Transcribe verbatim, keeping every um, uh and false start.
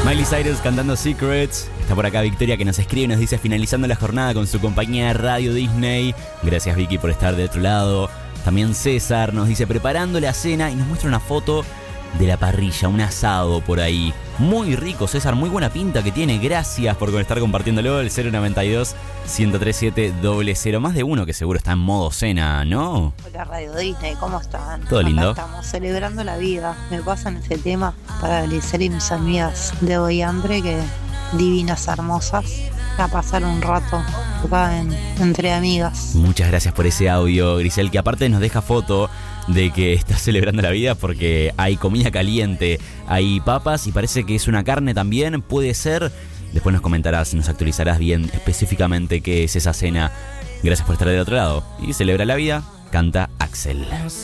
Miley Cyrus cantando Secrets. Está por acá Victoria que nos escribe y nos dice: finalizando la jornada con su compañía Radio Disney. Gracias Vicky por estar de otro lado. También César nos dice: preparando la cena, y nos muestra una foto de la parrilla, un asado por ahí. Muy rico, César, muy buena pinta que tiene. Gracias por estar compartiéndolo. El cero noventa y dos, ciento treinta y siete, cero cero. Más de uno que seguro está en modo cena, ¿no? Hola Radio Disney, ¿cómo están? Todo lindo. Acá estamos celebrando la vida. Me pasan ese tema para Alicer y mis amigas Debo y Andre, que divinas, hermosas, a pasar un rato acá en, entre amigas. Muchas gracias por ese audio, Grisel, que aparte nos deja foto de que está celebrando la vida porque hay comida caliente, hay papas y parece que es una carne también, puede ser. Después nos comentarás, nos actualizarás bien específicamente qué es esa cena. Gracias por estar del otro lado. Y celebra la vida, canta Axel.